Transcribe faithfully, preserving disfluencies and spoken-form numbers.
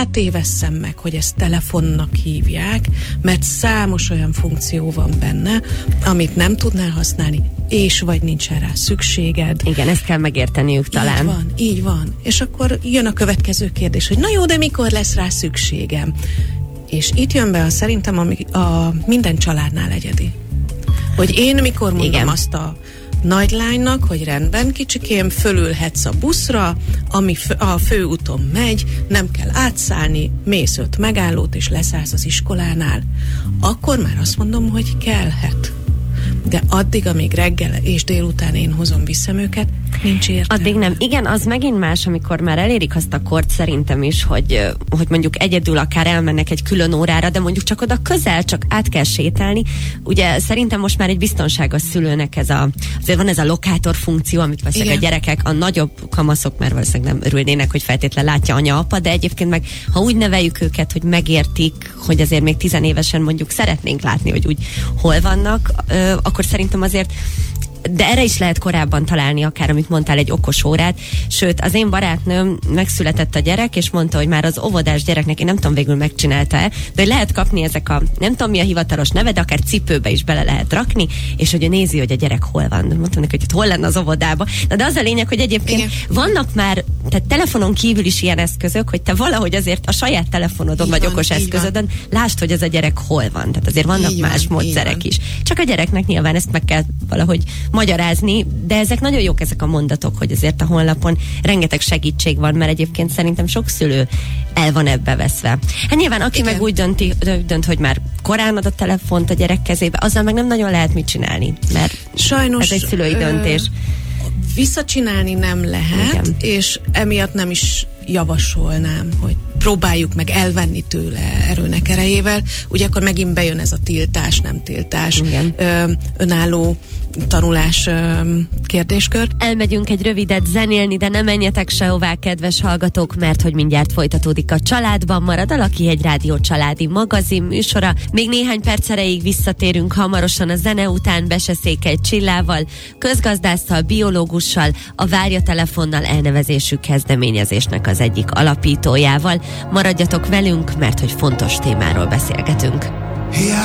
ne tévesszem meg, hogy ezt telefonnak hívják, mert számos olyan funkció van benne, amit nem tudnál használni, és vagy nincsen rá szükséged. Igen, ezt kell megérteniük talán. Így van, így van. És akkor jön a következő kérdés, hogy na jó, de mikor lesz rá szükségem? És itt jön be a, szerintem a, a minden családnál egyedi. Hogy én mikor mondom Igen. azt a nagylánynak, hogy rendben, kicsikém, fölülhetsz a buszra, ami a főúton megy, nem kell átszállni, mész öt megállót, és leszállsz az iskolánál. Akkor már azt mondom, hogy kellhet. De addig, amíg reggel és délután én hozom, viszem őket, nincs értelme. Addig nem. Igen, az megint más, amikor már elérik azt a kort szerintem is, hogy, hogy mondjuk egyedül akár elmennek egy külön órára, de mondjuk csak oda közel, csak át kell sétálni. Ugye szerintem most már egy biztonságos szülőnek ez a, azért van ez a lokátor funkció, amit valószínűleg a gyerekek, a nagyobb kamaszok már valószínűleg nem örülnének, hogy feltétlenül látja anya, apa, de egyébként meg, ha úgy neveljük őket, hogy megértik, hogy azért még tizenévesen mondjuk szeretnénk látni, hogy úgy hol vannak, akkor szerintem azért, de erre is lehet korábban találni, akár amit mondtál, egy okos órát. Sőt, az én barátnőm, megszületett a gyerek, és mondta, hogy már az óvodás gyereknek, én nem tudom végül megcsinálta-e, de hogy lehet kapni ezek a, nem tudom mi a hivatalos neve, de akár cipőbe is bele lehet rakni, és hogy ő nézi, hogy a gyerek hol van. Mondtam neki, hogy itt hol lenne az óvodába. Na, de az a lényeg, hogy egyébként Igen. vannak már, tehát telefonon kívül is ilyen eszközök, hogy te valahogy azért a saját telefonodon így vagy van, okos eszközödön lásd, hogy ez a gyerek hol van. Tehát azért vannak így más van, módszerek is. Csak a gyereknek nyilván ezt meg kell valahogy magyarázni, de ezek nagyon jók, ezek a mondatok, hogy azért a honlapon rengeteg segítség van, mert egyébként szerintem sok szülő el van ebbe veszve. Hát nyilván, aki Igen. meg úgy dönti, dönt, hogy már korán ad a telefont a gyerek kezébe, azzal meg nem nagyon lehet mit csinálni, mert sajnos, ez egy szülői ö, döntés. Visszacsinálni nem lehet, Igen. és emiatt nem is javasolnám, hogy próbáljuk meg elvenni tőle erőnek erejével. Ugye akkor megint bejön ez a tiltás, nem tiltás, ö, önálló tanulás ö, kérdéskör. Elmegyünk egy rövidet zenélni, de ne menjetek sehová, kedves hallgatók, mert hogy mindjárt folytatódik a Családban marad, a Lakihegy Rádió családi magazin műsora. Még néhány perc erejéig visszatérünk hamarosan a zene után Bese Székely Csillával, közgazdásszal, biológussal, a Várja Telefonnal elnevezésű kezdeményezésnek az egyik alapítójával. Maradjatok velünk, mert hogy fontos témáról beszélgetünk.